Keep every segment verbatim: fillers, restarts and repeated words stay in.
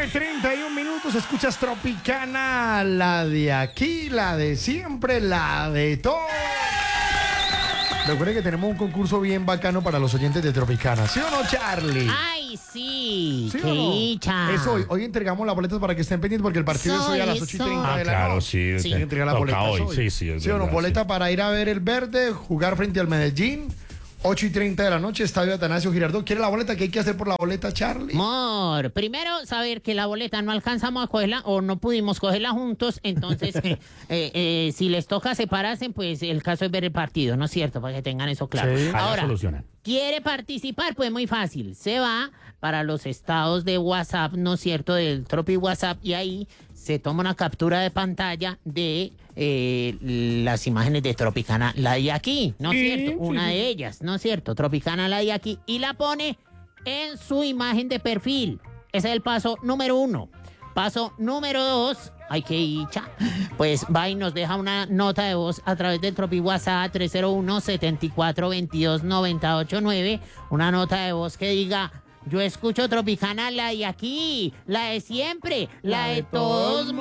nueve treinta y uno minutos, escuchas Tropicana, la de aquí, la de siempre, la de todo. Recuerden que tenemos un concurso bien bacano para los oyentes de Tropicana, ¿sí o no, Charlie? ¡Ay, sí! ¿Sí ¡Qué o no? dicha! Es hoy. Hoy entregamos las boletas para que estén pendientes porque el partido es hoy a las ocho y treinta Ah, de la claro, noche. sí. Sí. Entrega las Toca boletas hoy. hoy. Sí, sí, es ¿Sí o no? verdad, Boleta sí. para ir a ver el Verde, jugar frente al Medellín, ocho y treinta de la noche, Estadio Atanasio Girardot. ¿Quiere la boleta? ¿Qué hay que hacer por la boleta, Charlie? Amor, primero saber que la boleta no alcanzamos a cogerla o no pudimos cogerla juntos, entonces eh, eh, eh, si les toca separarse, pues el caso es ver el partido, ¿no es cierto? Para que tengan eso claro. Sí. Ahí la Ahora, solucionan. ¿quiere participar? Pues muy fácil. Se va para los estados de WhatsApp, ¿no es cierto? Del Tropi WhatsApp y ahí se toma una captura de pantalla de eh, las imágenes de Tropicana, la de aquí, ¿no es Sí, cierto? sí, Una sí. de ellas, ¿no es cierto? Tropicana, la de aquí, y la pone en su imagen de perfil. Ese es el paso número uno. Paso número dos, ay, qué dicha, pues va y nos deja una nota de voz a través del Tropi WhatsApp tres cero uno, siete cuatro, dos dos, nueve ocho nueve, una nota de voz que diga: yo escucho Tropicana, la de aquí, la de siempre, la, de todos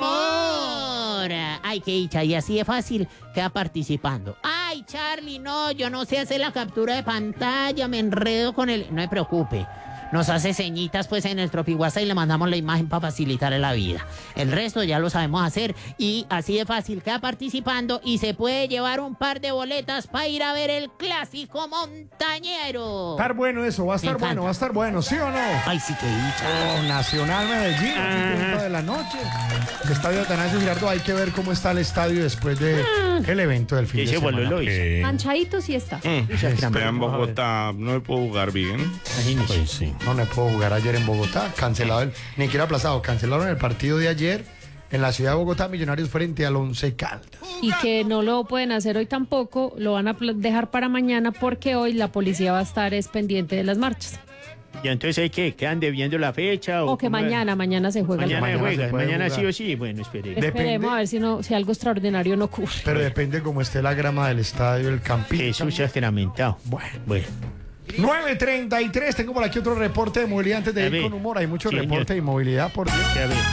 modos. Ay, qué dicha, y así de fácil queda participando. Ay, Charlie, no, yo no sé hacer la captura de pantalla, me enredo con el... No se preocupe. Nos hace señitas pues en el Tropi WhatsApp y le mandamos la imagen para facilitarle la vida. El resto ya lo sabemos hacer y así de fácil queda participando y se puede llevar un par de boletas para ir a ver el clásico montañero. Va a estar bueno eso, va a estar Me encanta. bueno, va a estar bueno, ¿sí o no? Ay, sí, qué dicha. Oh, Nacional Medellín, ocho y treinta de la noche. Estadio Atanasio Girardot, hay que ver cómo está el estadio después del de evento del fin de Ese semana. boludo lo hizo. Eh, Manchadito sí está. Estoy en Bogotá, no me puedo jugar bien. pues sí. No me puedo jugar ayer en Bogotá, cancelado, el, ni siquiera aplazado, cancelaron el partido de ayer en la ciudad de Bogotá, Millonarios frente al Once Caldas. Y que no lo pueden hacer hoy tampoco, lo van a pl- dejar para mañana porque hoy la policía va a estar es pendiente de las marchas. Y entonces hay que quedan debiendo la fecha. O que cómo es? mañana, mañana se juega. Mañana, Mañana se juega, puede mañana jugar. sí o sí. Bueno, espere. Depende. Esperemos a ver si, no, si algo extraordinario no ocurre. Pero depende cómo esté la grama del estadio, el campito. Jesús se ha lamentado. Bueno. Bueno. nueve treinta y tres, tengo por aquí otro reporte de movilidad antes de A ir ver. con humor. Hay mucho Señor. reporte de movilidad, por Dios. A ver.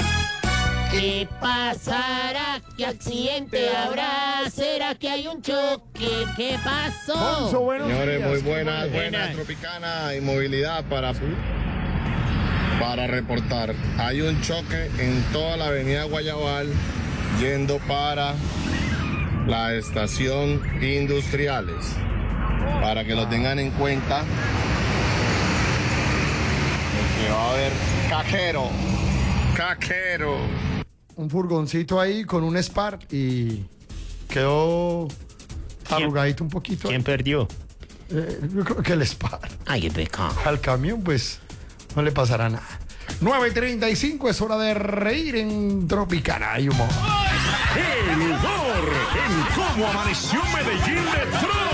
¿Qué pasará? ¿Qué accidente habrá? ¿Será que hay un choque? ¿Qué pasó? Gonzo, buenos Señores, días. muy buenas, Buenas. buenas, Tropicana y movilidad para, para reportar. Hay un choque en toda la avenida Guayabal yendo para la estación Industriales. Para que lo tengan en cuenta, porque va a haber caquero, caquero. Un furgoncito ahí con un Spark y quedó arrugadito un poquito. ¿Quién perdió? Eh, yo creo que el Spark. Ay, qué pecado. Al camión, pues, no le pasará nada. nueve treinta y cinco, es hora de reír en Tropicana. Hay humor. El humor en cómo amaneció Medellín de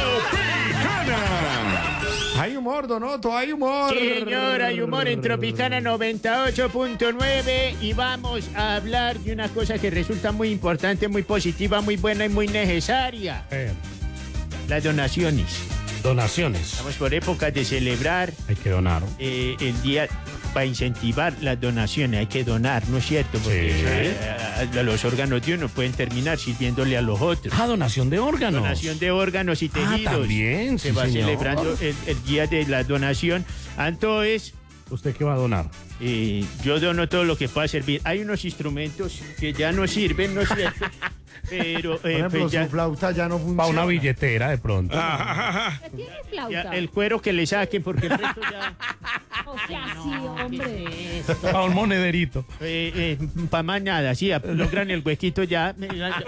Tropicana. Hay humor, Donoto, hay humor. Señor, hay humor en Tropicana noventa y ocho punto nueve y vamos a hablar de una cosa que resulta muy importante, muy positiva, muy buena y muy necesaria. Eh, Las donaciones. donaciones. Estamos por épocas de celebrar Hay que donar. eh, el día para incentivar las donaciones. Hay que donar, ¿no es cierto? Porque Sí. eh, los órganos de uno pueden terminar sirviéndole a los otros. Ah, donación de órganos. Donación de órganos y Ah, tejidos. también, Se sí, va señor. celebrando el, el día de la donación. Entonces, ¿Usted qué va a donar? eh, yo dono todo lo que pueda servir. Hay unos instrumentos que ya no sirven, ¿no es cierto? Pero Por eh, ejemplo, pues ya, su flauta ya no funciona. Para una billetera de pronto. ¿Tiene ya flauta? el cuero que le saquen, porque el resto ya... O sea, sí, hombre. ¿Qué es esto? Para un monederito. Eh, eh, para más nada, sí, logran el huequito ya.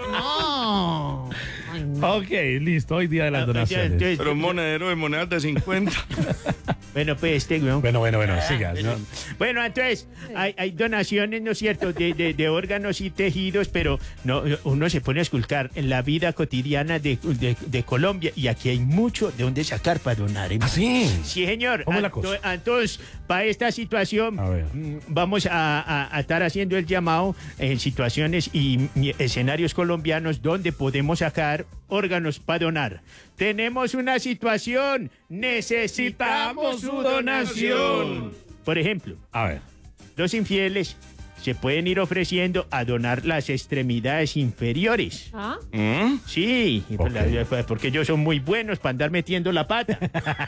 No. Ay, no. Ok, listo. Hoy día de las Ah, ya, donaciones. entonces- Pero un monedero de monedas de cincuenta. Bueno, pues este, weón. Bueno, bueno, bueno, siga. ¿no? Bueno, entonces, hay, hay donaciones, ¿no es cierto?, de, de- de órganos y tejidos, pero no, uno se pone a esculcar en la vida cotidiana de, de- de Colombia y aquí hay mucho de dónde sacar para donar. ¿eh? ¿Ah, sí? Sí, señor. ¿Cómo es la Ento- cosa? Entonces, para esta situación, A ver. mm, vamos a, a- a estar haciendo el llamado en situaciones y, y escenarios colombianos donde podemos sacar órganos para donar. Tenemos una situación, necesitamos su donación. Por ejemplo, A ver. los infieles se pueden ir ofreciendo a donar las extremidades inferiores. ¿Ah? ¿Mm? Sí, Ok. la- porque ellos son muy buenos para andar metiendo la pata.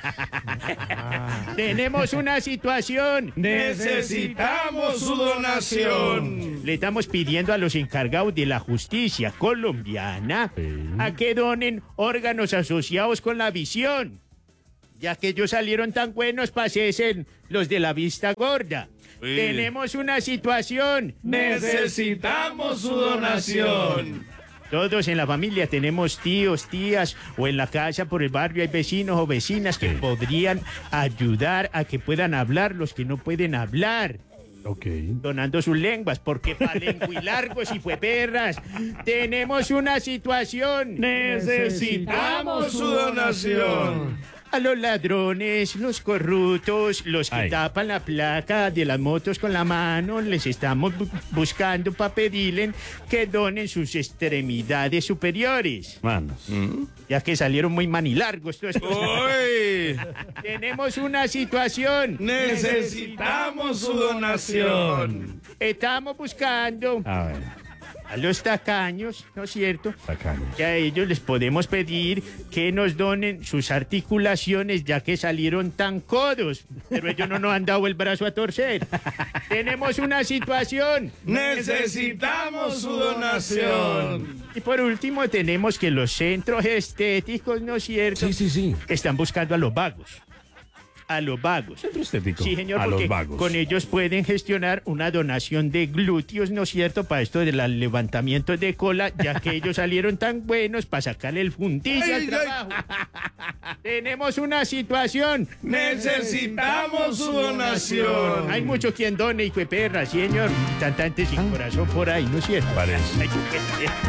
Tenemos una situación. Necesitamos su donación. Le estamos pidiendo a los encargados de la justicia colombiana a que donen órganos asociados con la visión, ya que ellos salieron tan buenos para ser los de la vista gorda. Sí. Tenemos una situación. Necesitamos su donación. Todos en la familia tenemos tíos, tías o en la casa por el barrio hay vecinos o vecinas que podrían ayudar a que puedan hablar los que no pueden hablar. Ok. Donando sus lenguas, porque para lenguilargos y fue perras. Tenemos una situación. Necesitamos su donación. A los ladrones, los corruptos, los que Ay. tapan la placa de las motos con la mano, les estamos bu- buscando para pedirle que donen sus extremidades superiores, Manos. ya que salieron muy manilargos todos estos. ¡Uy! Tenemos una situación. Necesitamos su donación. Estamos buscando A ver, a los tacaños, ¿no es cierto? tacaños. Que a ellos les podemos pedir que nos donen sus articulaciones ya que salieron tan codos, pero ellos no nos han dado el brazo a torcer. Tenemos una situación. Necesitamos su donación. Y por último tenemos que los centros estéticos, ¿no es cierto? Sí, sí, sí. Están buscando a los vagos. A los vagos. Centro estético. Sí, señor, A porque los vagos. con ellos pueden gestionar una donación de glúteos, ¿no es cierto? Para esto de los levantamientos de cola, ya que ellos salieron tan buenos para sacarle el fundillo Ay, al ay. trabajo. Tenemos una situación. Necesitamos su donación. Hay mucho quien done y fue perra, señor. Cantante sin corazón por ahí, ¿no es cierto? Parece. Ay,